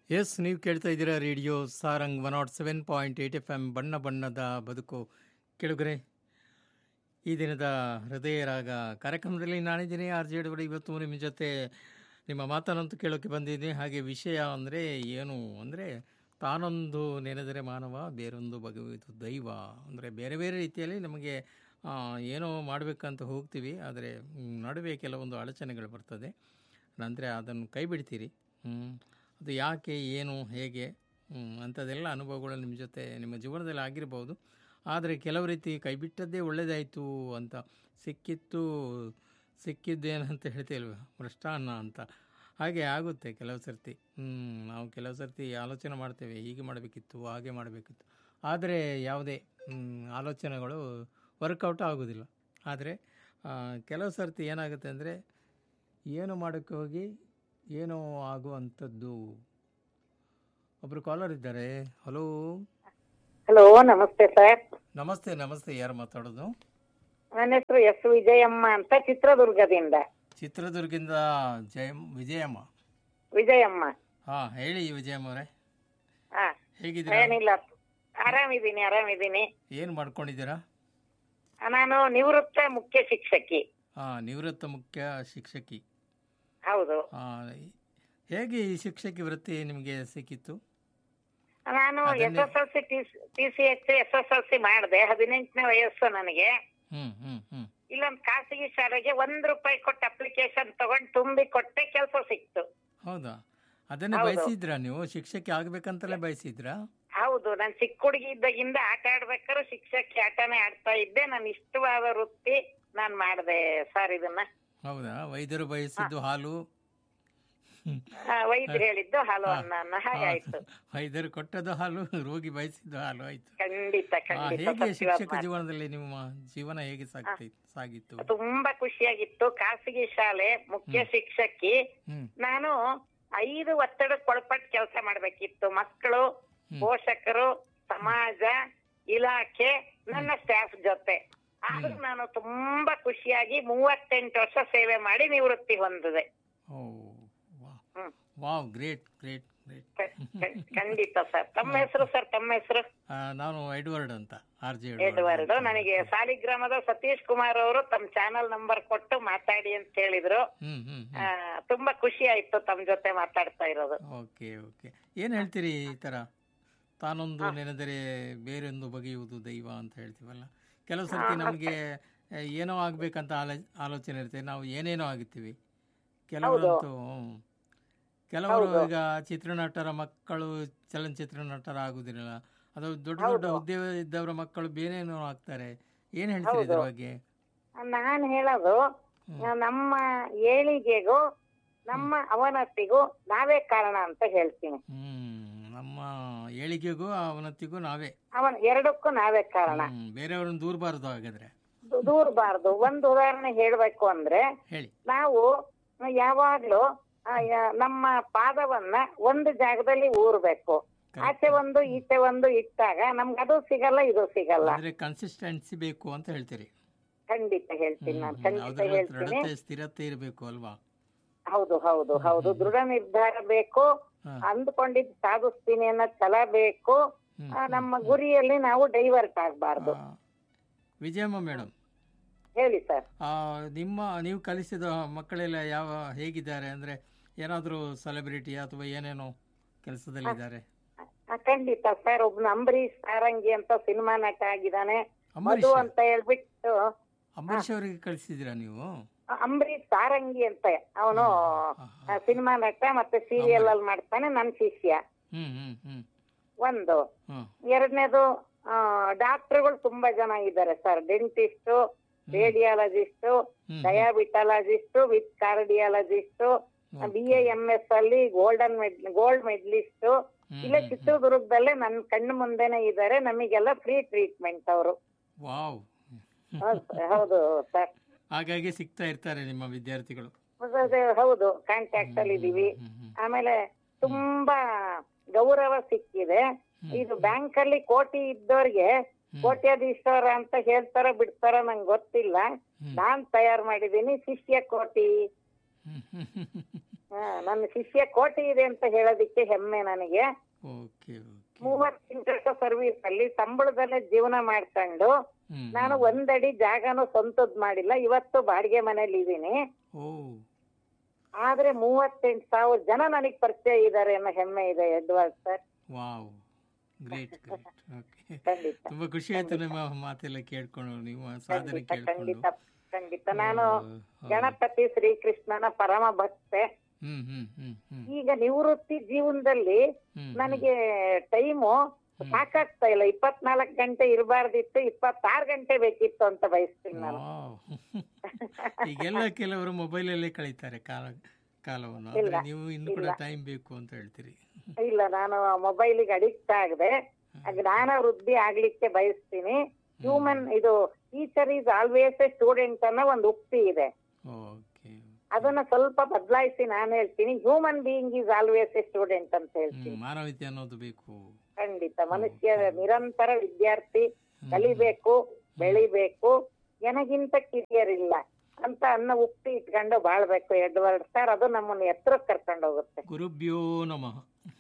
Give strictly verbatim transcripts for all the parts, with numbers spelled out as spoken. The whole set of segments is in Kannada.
ಎಸ್, ನೀವು ಕೇಳ್ತಾ ಇದ್ದೀರಾ radio Sarang one not seven point eight F M ಬಣ್ಣ ಬಣ್ಣದ ಬದುಕು. ಕೆಳಗರೆ ಈ ದಿನದ ಹೃದಯ ರಾಗ ಕಾರ್ಯಕ್ರಮದಲ್ಲಿ ನಾನಿದ್ದೀನಿ ಆರ್ ಜೆ ಡಬ್ಲ್ಯೂ. ಇವತ್ತು ನಿಮ್ಮ ಜೊತೆ ನಿಮ್ಮ ಮಾತನ್ನಂತೂ ಕೇಳೋಕ್ಕೆ ಬಂದಿದ್ದೀನಿ. ಹಾಗೆ ವಿಷಯ ಅಂದರೆ ಏನು ಅಂದರೆ, ತಾನೊಂದು ನೆನೆದರೆ ಮಾನವ ಬೇರೊಂದು ಬಗೆಯುವುದು ದೈವ. ಅಂದರೆ ಬೇರೆ ಬೇರೆ ರೀತಿಯಲ್ಲಿ ನಮಗೆ ಏನೋ ಮಾಡಬೇಕಂತ ಹೋಗ್ತೀವಿ, ಆದರೆ ನಡುವೆ ಕೆಲವೊಂದು ಅಡಚಣೆಗಳು ಬರ್ತದೆ. ನಂತರ ಅದನ್ನು ಕೈ ಬಿಡ್ತೀರಿ. ಅದು ಯಾಕೆ, ಏನು, ಹೇಗೆ ಅಂಥದ್ದೆಲ್ಲ ಅನುಭವಗಳು ನಿಮ್ಮ ಜೊತೆ ನಿಮ್ಮ ಜೀವನದಲ್ಲಿ ಆಗಿರ್ಬೋದು. ಆದರೆ ಕೆಲವು ರೀತಿ ಕೈ ಬಿಟ್ಟದ್ದೇ ಒಳ್ಳೆಯದಾಯಿತು ಅಂತ, ಸಿಕ್ಕಿತ್ತು ಸಿಕ್ಕಿದ್ದೇನಂತ ಹೇಳ್ತೀಲ್ವ, ಮೃಷ್ಟಾನ್ನ ಅಂತ. ಹಾಗೆ ಆಗುತ್ತೆ ಕೆಲವು ಸರ್ತಿ. ನಾವು ಕೆಲವು ಸರ್ತಿ ಆಲೋಚನೆ ಮಾಡ್ತೇವೆ, ಹೀಗೆ ಮಾಡಬೇಕಿತ್ತು, ಹಾಗೆ ಮಾಡಬೇಕಿತ್ತು, ಆದರೆ ಯಾವುದೇ ಆಲೋಚನೆಗಳು ವರ್ಕೌಟ್ ಆಗೋದಿಲ್ಲ. ಆದರೆ ಕೆಲವು ಸರ್ತಿ ಏನಾಗುತ್ತೆ ಅಂದರೆ, ಏನು ಮಾಡೋಕ್ಕೆ ಹೋಗಿ ಏನೋ ಆಗುವಂಥದ್ದು. ಒಬ್ರು ಕಾಲರ್ ಇದ್ದಾರೆ. ಹಲೋ ಹಲೋ, ನಮಸ್ತೆ ಸರ್. ನಮಸ್ತೆ ನಮಸ್ತೆ. ಯಾರು ಮಾತಾಡೋದು? ನನ್ನ ಹೆಸರು ಎಸ್ ವಿಜಯಮ್ಮ ಅಂತ, ಚಿತ್ರದುರ್ಗದಿಂದ. ಚಿತ್ರದುರ್ಗದಿಂದ ಜಯ ವಿಜಯಮ್ಮ ವಿಜಯಮ್ಮ ಹಾ, ಹೇಳಿ ವಿಜಯಮ್ಮ ಅವರೇ, ಹಾ, ಹೇಗಿದ್ದೀರಾ? ಏನಿಲ್ಲ, ಆರಾಮಿದ್ದೀನಿ ಆರಾಮಿದ್ದೀನಿ. ಏನು ಮಾಡ್ಕೊಂಡಿದ್ದೀರಾ? ನಾನು ನಿವೃತ್ತ ಮುಖ್ಯ ಶಿಕ್ಷಕಿ. ಹಾ, ನಿವೃತ್ತ ಮುಖ್ಯ ಶಿಕ್ಷಕಿ. ಹೌದು. ಹೇಗೆ ಈ ಶಿಕ್ಷಕಿ ವೃತ್ತಿ ನಿಮಗೆ ಸಿಕ್ಕಿತ್ತು? ನಾನು S S L C T C H S S L C ಮಾಡಿದೆ. ಹದಿನೆಂಟನೇ ವಯಸ್ಸು ನನಗೆ. ಹ್ಮ್ ಹ್ಮ್ ಹ್ಮ್ ಇಲ್ಲೊಂದು ಖಾಸಗಿ ಶಾಲೆಗೆ ಒಂದ್ ರೂಪಾಯಿ ಕೊಟ್ಟು ಅಪ್ಲಿಕೇಶನ್ ತಗೊಂಡು ತುಂಬಿ ಕೊಟ್ಟೆ, ಕೆಲಸ ಸಿಕ್ತು. ಹೌದಾ? ಅದನ್ನೇ ಬಯಸಿದ್ರಾ ನೀವು? ಶಿಕ್ಷಕಿ ಆಗ್ಬೇಕಂತಲೇ ಬಯಸಿದ್ರಾ? ಹೌದು. ನಾನು ಚಿಕ್ಕ ಹುಡುಗಿ ಇದ್ದಾಗಿಂದ ಆಟ ಆಡ್ಬೇಕಾದ್ರೆ ಶಿಕ್ಷಕಿ ಆಟನೇ ಆಡ್ತಾ ಇದ್ದೆ. ನಾನು ಇಷ್ಟವಾದ ವೃತ್ತಿ ನಾನು ಮಾಡಿದೆ ಸರ್ ಇದನ್ನ. ಹೌದಾ? ವೈದ್ಯರು ಬಯಸಿದ್ದು ಹಾಲು, ವೈದ್ಯರು ಹೇಳಿದ್ದು ಹಾಲು ಅನ್ನ, ಹಾಗಾಯ್ತು. ವೈದ್ಯರು ಕೊಟ್ಟದ್ದು ಹಾಲು, ರೋಗಿ ಬಯಸಿದ್ದು ಹಾಲು ಆಯ್ತು. ಖಂಡಿತ ಖಂಡಿತ. ಹೇಗೆ ಶಿಕ್ಷಕ ಜೀವನದಲ್ಲಿ ನಿಮ್ಮ ಜೀವನ ಹೇಗೆ ಸಾಗಿತ್ತು? ತುಂಬಾ ಖುಷಿಯಾಗಿತ್ತು. ಖಾಸಗಿ ಶಾಲೆ ಮುಖ್ಯ ಶಿಕ್ಷಕಿ. ನಾನು ಐದು ಒತ್ತಡಕ್ಕೆ ಒಳಪಟ್ಟು ಕೆಲಸ ಮಾಡ್ಬೇಕಿತ್ತು. ಮಕ್ಕಳು, ಪೋಷಕರು, ಸಮಾಜ, ಇಲಾಖೆ, ನನ್ನ ಸ್ಟಾಫ್ ಜೊತೆ. ಆದ್ರೂ ನಾನು ತುಂಬಾ ಖುಷಿಯಾಗಿ ಮೂವತ್ತೆಂಟು ವರ್ಷ ಸೇವೆ ಮಾಡಿ ನಿವೃತ್ತಿ ಹೊಂದಿದೆ. Wow, great great great. ಖಂಡಿತ ಸರ್. ತಮ್ಮ ಹೆಸರು ಸರ್? ತಮ್ಮ ಹೆಸರು? ನಾನು ಎಡ್ವರ್ಡ್ ಅಂತ, ಆರ್ ಜೆ ಎಡ್ವರ್ಡ್. ನನಗೆ ಸಾಲಿಗ್ರಾಮದ ಸತೀಶ್ ಕುಮಾರ್ ಅವರು ತಮ್ಮ ಚಾನಲ್ ನಂಬರ್ ಕೊಟ್ಟು ಮಾತಾಡಿ ಅಂತ ಹೇಳಿದ್ರು. ತುಂಬಾ ಖುಷಿ ಆಯ್ತು ತಮ್ಮ ಜೊತೆ ಮಾತಾಡ್ತಾ ಇರೋದು. Okay okay. ಏನ್ ಹೇಳ್ತೀರಿ ಈ ತರ, ತಾನೊಂದು ನೆನೆದರೆ ಬೇರೊಂದು ಬಗೆಯುವುದು ದೈವ ಅಂತ ಹೇಳ್ತೀವಲ್ಲ? ಕೆಲವು ಸರ್ತಿ ನಮಗೆ ಏನೋ ಆಗ್ಬೇಕಂತ ಆಲೋಚನೆ ಇರುತ್ತೆ, ನಾವು ಏನೇನೋ ಆಗುತ್ತೀವಿ. ಕೆಲವರಂತೂ ಕೆಲವರು ಈಗ ಚಿತ್ರನಟರ ಮಕ್ಕಳು ಚಲನಚಿತ್ರ ನಟರ ಆಗುದಿಲ್ಲ, ಅದು ದೊಡ್ಡ ದೊಡ್ಡ ಹುದ್ದೆ ಇದ್ದವರ ಮಕ್ಕಳು ಬೇರೇನೋ ಆಗ್ತಾರೆ. ಏನ್ ಹೇಳ್ತೀರಿ ಇದ್ರ ಬಗ್ಗೆ? ನಾನ್ ಹೇಳೋದು, ನಮ್ಮ ಏಳಿಗೆಗೂ ನಮ್ಮ ಅವನತಿಗೂ ನಾವೇ ಕಾರಣ ಅಂತ ಹೇಳ್ತೀನಿ. ಹ್ಮ್ ನಮ್ಮ ಏಳಿಗೆಗೂ ಅವನತಿಗೂ ನಾವೇ ಅವನ್ ಎರಡಕ್ಕೂ ನಾವೇ ಕಾರಣ. ಬೇರೆಯವ್ರನ್ನ ದೂರಬಾರದು. ಹಾಗಾದ್ರೆ ದೂರಬಾರದು. ಒಂದು ಉದಾಹರಣೆ ಹೇಳ್ಬೇಕು ಅಂದ್ರೆ, ನಾವು ಯಾವಾಗ್ಲೂ ನಮ್ಮ ಪಾದವನ್ನ ಒಂದು ಜಾಗದಲ್ಲಿ ಊರ್ಬೇಕು. ಆಚೆ ಒಂದು ಈಚೆ ಒಂದು ಇಟ್ಟಾಗ ನಮ್ಗೆ ಅದು ಸಿಗಲ್ಲ, ಇದು ಸಿಗಲ್ಲ. ಕನ್ಸಿಸ್ಟೆನ್ಸಿ ಬೇಕು ಅಂತ ಹೇಳ್ತೀರಿ? ಖಂಡಿತ ಹೇಳ್ತೀನಿ ನಾನು, ಖಂಡಿತ ಹೇಳ್ತೀನಿ. ಸ್ಥಿರತೆ ಇರಬೇಕು ಅಲ್ವಾ? ಹೌದು ಹೌದು ಹೌದು. ದೃಢ ನಿರ್ಧಾರ ಬೇಕು. ಅಂದ್ಕೊಂಡಿದ್ ಸಾಧಿಸ್ತೀನಿ ಅನ್ನೋ ಛಲ ಬೇಕು. ನಮ್ಮ ಗುರಿಯಲ್ಲಿ ನಾವು ಡೈವರ್ಟ್ ಆಗ್ಬಾರ್ದು. ವಿಜಯಮ್ಮ ಮೇಡಮ್ ಹೇಳಿ ಸರ್. ನಿಮ್ಮ ನೀವು ಕಲಿಸಿದ ಮಕ್ಕಳೆಲ್ಲ ಯಾವ ಹೇಗಿದ್ದಾರೆ ಅಂದ್ರೆ, ಏನಾದ್ರೂ ಸೆಲೆಬ್ರಿಟಿ ಅಥವಾ ಏನೇನೋ ಕೆಲಸದಲ್ಲಿದ್ದಾರೆ? ಖಂಡಿತ ಸರ್. ಒಬ್ನು ಅಂಬರೀಶ್ ಸಾರಂಗಿ ಅಂತ ಸಿನಿಮಾ ನಟ ಆಗಿದ್ದಾನೆ. ಮಧು ಅಂತ ಹೇಳ್ಬಿಟ್ಟು. ಅಂಬರೀಶ್ ಅವರಿಗೆ ಕಳಿಸಿದಿರಾ ನೀವು? ಅಂಬರೀಶ್ ಸಾರಂಗಿ ಅಂತ ಅವನು ಸಿನಿಮಾ ನಟ, ಮತ್ತೆ ಸೀರಿಯಲ್ ಅಲ್ಲಿ ಮಾಡ್ತಾನೆ. ನನ್ ಶಿಷ್ಯ ಒಂದು. ಎರಡನೇದು, ಡಾಕ್ಟರ್ಗಳು ತುಂಬಾ ಜನ ಇದ್ದಾರೆ sir. Dentist, radiologist, diabetologist with cardiologist, B A M S ಅಲ್ಲಿ ಗೋಲ್ಡನ್ ಮೆಡ್ ಗೋಲ್ಡ್ ಮೆಡಲಿಸ್ಟ್. ಇಲ್ಲೇ ಚಿತ್ರದುರ್ಗದಲ್ಲೇ ನನ್ ಕಣ್ಣು ಮುಂದೆನೆ ಇದ್ದಾರೆ. ನಮಗೆಲ್ಲ ಫ್ರೀ ಟ್ರೀಟ್ಮೆಂಟ್ ಅವರು. ಹೌದು ಸರ್. ಹಾಗಾಗಿ ಸಿಗ್ತಾ ಇರ್ತಾರೆ ನಿಮ್ಮ ವಿದ್ಯಾರ್ಥಿಗಳು? ಹೌದು, ಕಾಂಟ್ಯಾಕ್ಟ್ ಅಲ್ಲಿ ಇದೀವಿ. ಆಮೇಲೆ ತುಂಬಾ ಗೌರವ ಸಿಕ್ಕಿದೆ. ಇದು ಬ್ಯಾಂಕ್ ಅಲ್ಲಿ ಕೋಟಿ ಇದ್ದವ್ರಿಗೆ ಕೋಟ್ಯಾಧೀಶ್ವರ ಅಂತ ಹೇಳ್ತಾರ ಬಿಡ್ತಾರ ನಂಗೆ ಗೊತ್ತಿಲ್ಲ. ನಾನ್ ತಯಾರು ಮಾಡಿದೀನಿ ಶಿಷ್ಯ ಕೋಟಿ. ಆ, ನನ್ನ ಶಿಷ್ಯ ಕೋಟಿ ಇದೆ ಅಂತ ಹೇಳೋದಿಕ್ಕೆ ಹೆಮ್ಮೆ ನನಗೆ. ಓಕೆ ಓಕೆ ಮೂವತ್ತು ವರ್ಷ ಸರ್ವಿಸ್ ಅಲ್ಲಿ ಸಂಬಳದಲ್ಲೇ ಜೀವನ ಮಾಡ್ಕೊಂಡು ಹ್ಮ್ ನಾನು ಒಂದಡಿ ಜಾಗನೂ ಸ್ವಂತದ್ ಮಾಡಿಲ್ಲ. ಇವತ್ತು ಬಾಡಿಗೆ ಮನೇಲಿ ಇದೀನಿ. ಓ ಆದ್ರೆ ಮೂವತ್ತೆಂಟು ಸಾವಿರ ಜನ ನನಗ್ ಪರಿಚಯ ಇದ್ದಾರೆ ಅನ್ನೋ ಹೆಮ್ಮೆ ಇದೆ Edward sir. Wow great great okay ಖಂಡಿತ ತುಂಬಾ ಖುಷಿ ಆಯ್ತು ನಿಮ್ಮ ಮಾತೆಲ್ಲ ಕೇಳ್ಕೊಂಡು ನಿಮ್ಮ ಸಾಧನೆ ಖಂಡಿತ ಕೇಳ್ಕೊಂಡು. ಖಂಡಿತ ಖಂಡಿತ. ನಾನು ಆ, ಗಣಪತಿ ಶ್ರೀಕೃಷ್ಣನ ಪರಮ ಭಕ್ತೆ. ಹ್ಮ್ ಹ್ಮ್ ಹ್ಮ್ ಹ್ಮ್ ಈಗ ನಿವೃತ್ತಿ ಜೀವನದಲ್ಲಿ ಹ್ಮ್ ನನಗೆ ಟೈಮು ಸಾಕಾಗ್ತಾ ಇಲ್ಲ. ಇಪ್ಪತ್ನಾಲ್ಕು ಗಂಟೆ ಇರಬಾರ್ದಿತ್ತು, ಇಪ್ಪತ್ತಾರು ಗಂಟೆ ಬೇಕಿತ್ತು ಅಂತ ಬಯಸ್ತೀನಿ ನಾನು. ವಾವ್. ಈಗೆಲ್ಲ ಕೆಲವರು ಮೊಬೈಲಲ್ಲೇ ಕಳೀತಾರೆ ಕಾಲ ಕಾಲವನ್ನು ಆದ್ರೆ ಇಲ್ಲ, ನೀವು ಇನ್ನು ಕೂಡ ಟೈಮ್ ಬೇಕು ಅಂತ ಹೇಳ್ತೀರಿ. ಇಲ್ಲ, ನಾನು ಮೊಬೈಲಿಗೆ ಅಡಿಕ್ಟ್ ಆಗದೆ ಜ್ಞಾನ ವೃದ್ಧಿ ಆಗ್ಲಿಕ್ಕೆ ಬಯಸ್ತೀನಿ. ಹ್ಯೂಮನ್ ಇದು teacher is always A student ಅನ್ನೋ ಒಂದು ಉಕ್ತಿ ಇದೆ. ಓಕೆ ಅದನ್ನ ಸ್ವಲ್ಪ ಬದಲಾಯಿಸಿ ನಾನು ಹೇಳ್ತೀನಿ human being is always A student ಅಂತ ಹೇಳ್ತೀನಿ. ಮಾನವೀಯತೆ ಅನ್ನೋದು ಬೇಕು. ಖಂಡಿತ. ಮನುಷ್ಯ ನಿರಂತರ ವಿದ್ಯಾರ್ಥಿ, ಕಲಿಬೇಕು, ಬೆಳಿಬೇಕು, ನನಗಿಂತ ಕಿರಿಯರಿಲ್ಲ ಅಂತ ಅನ್ನೋ ಉಕ್ತಿ ಇಟ್ಕೊಂಡು ಬಾಳ್ಬೇಕು ಎಡ್ವರ್ಡ್ ಸರ್. ಅದು ನಮ್ಮನ್ನ ಎತ್ತರಕ್ಕೆ ಕರ್ಕೊಂಡು ಹೋಗುತ್ತೆ. ಗುರುಭ್ಯೋ ನಮಃ.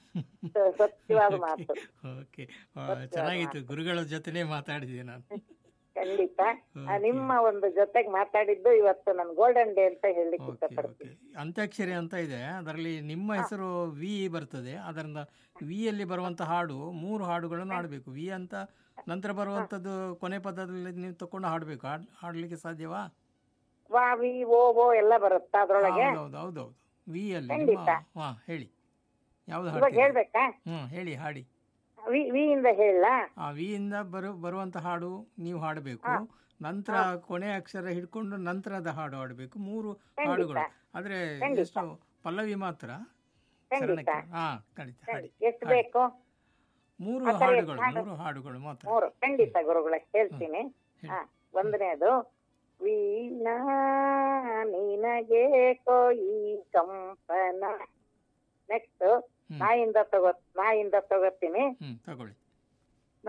ಸತ್ಯವಾದ ಮಾತು. ಓಕೆ ಚೆನ್ನಾಗಿತ್ತು, ಗುರುಗಳ ಜೊತೆನೆ ಮಾತಾಡಿದೆ ನಾನು. ಖಂಡಿತ. ಆ, ನಿಮ್ಮ ಒಂದು ಜೊತೆಗೆ ಮಾತಾಡಿದ್ದು ಇವತ್ತು ನನ್ ಗೋಲ್ಡನ್ ಡೇ ಅಂತ ಹೇಳಲಿಕ್ಕೆ ಓಕೆ ಓಕೆ ಇಷ್ಟಪಡ್ತೀನಿ. ಅಂತ್ಯಾಕ್ಷರಿ ಅಂತ ಇದೆ, ಅದರಲ್ಲಿ ನಿಮ್ಮ ಹೆಸರು ವಿ ಬರ್ತದೆ. ಅದರಿಂದ ವಿ ಅಲ್ಲಿ ಬರುವಂತ ಹಾಡು ಮೂರು ಹಾಡುಗಳನ್ನು ಹಾಡಬೇಕು. ವಿ ಅಂತ ನಂತರ ಬರುವಂತದ್ದು ಕೊನೆ ಪದದಲ್ಲಿ ನೀವು ತಕೊಂಡು ಹಾಡಬೇಕು. ಹಾಡ್ ಹಾಡ್ಲಿಕ್ಕೆ ಸಾಧ್ಯವಾ? ವಾ ವಿ ಓ ಓ ಎಲ್ಲ ಬರುತ್ತಾ ಅದ್ರೊಳಗೆ? ಹೌದೌದು ಹೌದೌದು ವಿ ಅಲ್ಲಿ ಖಂಡಿತ. ಹಾ ಹೇಳಿ ಯಾವ್ದು ಇವಾಗ ಹಾಡ್ತೀರಿ? ಹೇಳ್ಬೇಕಾ? ಹ್ಮ್ ಹೇಳಿ ಹಾಡಿ. ವಿ ವಿ ಇಂದ ಹೇಳ. ಆ ವಿ ಇಂದ ಬರು ಬರುವಂತ ಹಾಡು ನೀವು ಹಾಡಬೇಕು. ನಂತರ ಕೊನೆ ಅಕ್ಷರ ಹಿಡ್ಕೊಂಡು ನಂತರದ ಹಾಡು ಹಾಡಬೇಕು. ಮೂರು ಹಾಡುಗಳು ಆದ್ರೆ ಎಷ್ಟು ಪಲ್ಲವಿ ಮಾತ್ರ ಚರಣಕ್ಕೆ. ಹಾ ಖಂಡಿತ ಹಾಡಿ. ಎಷ್ಟು ಬೇಕು? ಮೂರು ಹಾಡುಗಳು ಮೂರು ಹಾಡುಗಳು ಮಾತ್ರ. ಮೂರು. ಖಂಡಿತ ಗುರುಗಳ ಹೇಳ್ತೀನಿ. ಹಾ, ಒಂದನೇದು ವೀಣಾ ನಿನಗೆ ಕೊಯಿ ಕಂಪನ. ನೆಕ್ಸ್ಟ್ ನಾಯಿಂದ ತಗೋ ನಾಯಿಂದ ತಗೋತೀನಿ. ಹ್ಮ್ ತಗೊಳ್ಳಿ.